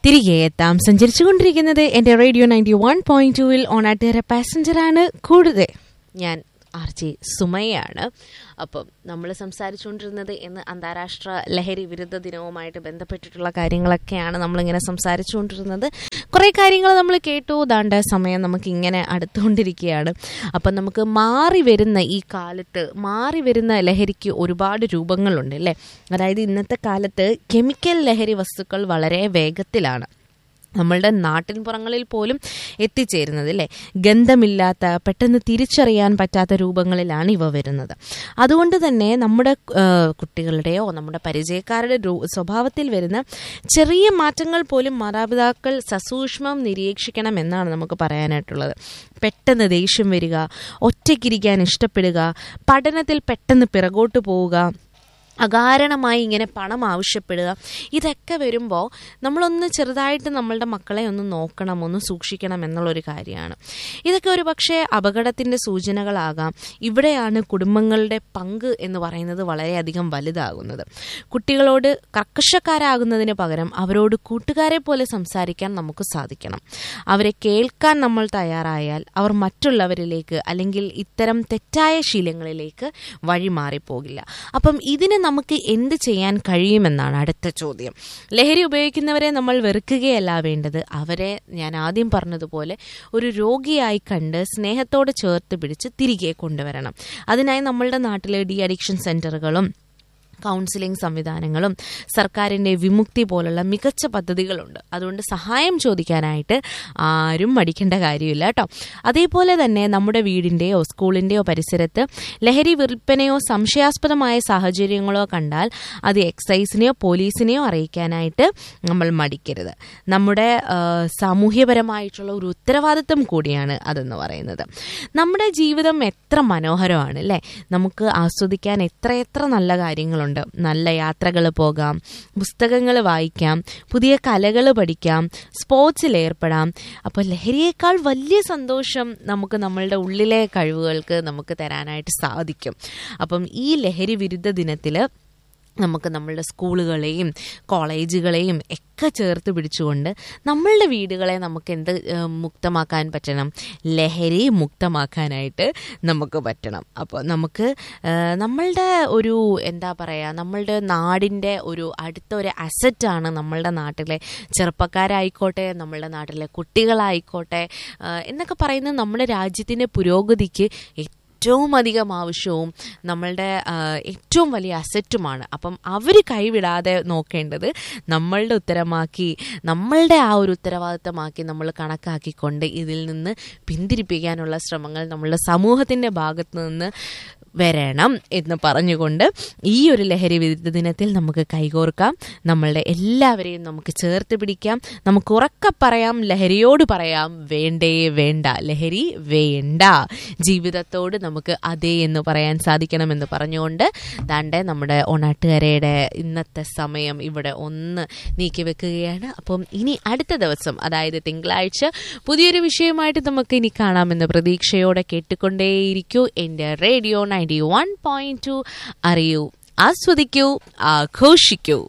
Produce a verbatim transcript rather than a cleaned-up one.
തിരികെ എത്താം. സഞ്ചരിച്ചുകൊണ്ടിരിക്കുന്നത് എൻ്റെ റേഡിയോ നയൻറ്റി വൺ പോയിന്റ് ടൂവിൽ ഓണാട്ടുകര പാസഞ്ചറാണ്. കൂടുതൽ ഞാൻ ആർ ജെ സുമയാണ്. അപ്പം നമ്മൾ സംസാരിച്ചുകൊണ്ടിരുന്നത് ഇന്ന് അന്താരാഷ്ട്ര ലഹരി വിരുദ്ധ ദിനവുമായിട്ട് ബന്ധപ്പെട്ടിട്ടുള്ള കാര്യങ്ങളൊക്കെയാണ് നമ്മളിങ്ങനെ സംസാരിച്ചുകൊണ്ടിരുന്നത്. കുറേ കാര്യങ്ങൾ നമ്മൾ കേട്ടു. ദാണ്ട സമയം നമുക്കിങ്ങനെ അടുത്തുകൊണ്ടിരിക്കുകയാണ്. അപ്പം നമുക്ക് മാറി വരുന്ന ഈ കാലത്ത് മാറി വരുന്ന ലഹരിക്ക് ഒരുപാട് രൂപങ്ങളുണ്ട് അല്ലേ. അതായത് ഇന്നത്തെ കാലത്ത് കെമിക്കൽ ലഹരി വസ്തുക്കൾ വളരെ വേഗത്തിലാണ് നമ്മളുടെ നാട്ടിൻപുറങ്ങളിൽ പോലും എത്തിച്ചേരുന്നത് അല്ലേ. ഗന്ധമില്ലാത്ത, പെട്ടെന്ന് തിരിച്ചറിയാൻ പറ്റാത്ത രൂപങ്ങളിലാണ് ഇവ വരുന്നത്. അതുകൊണ്ട് തന്നെ നമ്മുടെ കുട്ടികളുടെയോ നമ്മുടെ പരിചയക്കാരുടെ സ്വഭാവത്തിൽ വരുന്ന ചെറിയ മാറ്റങ്ങൾ പോലും മാതാപിതാക്കൾ സസൂക്ഷ്മം നിരീക്ഷിക്കണം എന്നാണ് നമുക്ക് പറയാനായിട്ടുള്ളത്. പെട്ടെന്ന് ദേഷ്യം വരിക, ഒറ്റയ്ക്കിരിക്കാൻ ഇഷ്ടപ്പെടുക, പഠനത്തിൽ പെട്ടെന്ന് പിറകോട്ട് പോവുക, അകാരണമായി ഇങ്ങനെ പണം ആവശ്യപ്പെടുക, ഇതൊക്കെ വരുമ്പോൾ നമ്മളൊന്ന് ചെറുതായിട്ട് നമ്മളുടെ മക്കളെ ഒന്ന് നോക്കണം, ഒന്ന് സൂക്ഷിക്കണം എന്നുള്ളൊരു കാര്യമാണ്. ഇതൊക്കെ ഒരു പക്ഷേ അപകടത്തിൻ്റെ സൂചനകളാകാം. ഇവിടെയാണ് കുടുംബങ്ങളുടെ പങ്ക് എന്ന് പറയുന്നത് വളരെയധികം വലുതാകുന്നത്. കുട്ടികളോട് കർക്കശക്കാരാകുന്നതിന് പകരം അവരോട് കൂട്ടുകാരെ പോലെ സംസാരിക്കാൻ നമുക്ക് സാധിക്കണം. അവരെ കേൾക്കാൻ നമ്മൾ തയ്യാറായാൽ അവർ മറ്റുള്ളവരിലേക്ക് അല്ലെങ്കിൽ ഇത്തരം തെറ്റായ ശീലങ്ങളിലേക്ക് വഴിമാറിപ്പോകില്ല. അപ്പം ഇതിന് നമുക്ക് എന്ത് ചെയ്യാൻ കഴിയുമെന്നാണ് അടുത്ത ചോദ്യം. ലഹരി ഉപയോഗിക്കുന്നവരെ നമ്മൾ വെറുക്കുകയല്ല വേണ്ടത്. അവരെ ഞാൻ ആദ്യം പറഞ്ഞതുപോലെ ഒരു രോഗിയായി കണ്ട് സ്നേഹത്തോടെ ചേർത്ത് പിടിച്ച് തിരികെ കൊണ്ടുവരണം. അതിനായി നമ്മളുടെ നാട്ടിലെ ഡി അഡിക്ഷൻ സെന്ററുകളും കൗൺസിലിംഗ് സംവിധാനങ്ങളും സർക്കാരിൻ്റെ വിമുക്തി പോലുള്ള മികച്ച പദ്ധതികളുണ്ട്. അതുകൊണ്ട് സഹായം ചോദിക്കാനായിട്ട് ആരും മടിക്കേണ്ട കാര്യമില്ല കേട്ടോ. അതേപോലെ തന്നെ നമ്മുടെ വീടിൻ്റെയോ സ്കൂളിൻ്റെയോ പരിസരത്ത് ലഹരി വിൽപ്പനയോ സംശയാസ്പദമായ സാഹചര്യങ്ങളോ കണ്ടാൽ അത് എക്സൈസിനെയോ പോലീസിനെയോ അറിയിക്കാനായിട്ട് നമ്മൾ മടിക്കരുത്. നമ്മുടെ സാമൂഹ്യപരമായിട്ടുള്ള ഒരു ഉത്തരവാദിത്വം കൂടിയാണ് അതെന്ന് പറയുന്നത്. നമ്മുടെ ജീവിതം എത്ര മനോഹരമാണ് അല്ലേ. നമുക്ക് ആസ്വദിക്കാൻ എത്രയെത്ര നല്ല കാര്യങ്ങളുണ്ട്. നല്ല യാത്രകൾ പോകാം, പുസ്തകങ്ങൾ വായിക്കാം, പുതിയ കലകൾ പഠിക്കാം, സ്പോർട്സിൽ ഏർപ്പെടാം. അപ്പോൾ ലഹരിയേക്കാൾ വലിയ സന്തോഷം നമുക്ക് നമ്മളുടെ ഉള്ളിലെ കഴിവുകൾക്ക് നമുക്ക് തരാനായിട്ട് സാധിക്കും. അപ്പം ഈ ലഹരി വിരുദ്ധ ദിനത്തിൽ നമുക്ക് നമ്മളുടെ സ്കൂളുകളെയും കോളേജുകളെയും ഒക്കെ ചേർത്ത് പിടിച്ചുകൊണ്ട് നമ്മളുടെ വീടുകളെ നമുക്ക് എന്ത് മുക്തമാക്കാൻ പറ്റണം, ലഹരി മുക്തമാക്കാനായിട്ട് നമുക്ക് പറ്റണം. അപ്പോൾ നമുക്ക് നമ്മളുടെ ഒരു എന്താ പറയുക, നമ്മളുടെ നാടിൻ്റെ ഒരു അടുത്ത ഒരു അസറ്റാണ് നമ്മളുടെ നാട്ടിലെ ചെറുപ്പക്കാരായിക്കോട്ടെ, നമ്മളുടെ നാട്ടിലെ കുട്ടികളായിക്കോട്ടെ എന്നൊക്കെ പറയുന്നത് നമ്മുടെ രാജ്യത്തിൻ്റെ പുരോഗതിക്ക് ഏറ്റവും അധികം ആവശ്യവും നമ്മളുടെ ഏറ്റവും വലിയ അസറ്റുമാണ്. അപ്പം അവർ കൈവിടാതെ നോക്കേണ്ടത് നമ്മളുടെ ഉത്തരമാക്കി, നമ്മളുടെ ആ ഒരു ഉത്തരവാദിത്തമാക്കി നമ്മൾ കണക്കാക്കിക്കൊണ്ട് ഇതിൽ നിന്ന് പിന്തിരിപ്പിക്കാനുള്ള ശ്രമങ്ങൾ നമ്മളുടെ സമൂഹത്തിൻ്റെ ഭാഗത്ത് നിന്ന് വരണം എന്ന് പറഞ്ഞുകൊണ്ട് ഈ ഒരു ലഹരി വിരുദ്ധ ദിനത്തിൽ നമുക്ക് കൈകോർക്കാം. നമ്മളുടെ എല്ലാവരെയും നമുക്ക് ചേർത്ത് പിടിക്കാം. നമുക്ക് ഉറക്കെ പറയാം, ലഹരിയോട് പറയാം, വേണ്ടേ വേണ്ട, ലഹരി വേണ്ട, ജീവിതത്തോട് നമുക്ക് അതേ എന്ന് പറയാൻ സാധിക്കണമെന്ന് പറഞ്ഞുകൊണ്ട് ദാണ്ടെ നമ്മുടെ ഓണാട്ടുകരയുടെ ഇന്നത്തെ സമയം ഇവിടെ ഒന്ന് നീക്കി വെക്കുകയാണ്. അപ്പം ഇനി അടുത്ത ദിവസം, അതായത് തിങ്കളാഴ്ച, പുതിയൊരു വിഷയമായിട്ട് നമുക്ക് ഇനി കാണാമെന്ന പ്രതീക്ഷയോടെ കേട്ടുകൊണ്ടേയിരിക്കൂ എൻ്റെ radio ninety one point two. അറിയൂ, ആസ്വദിക്കൂ, ആഘോഷിക്കൂ.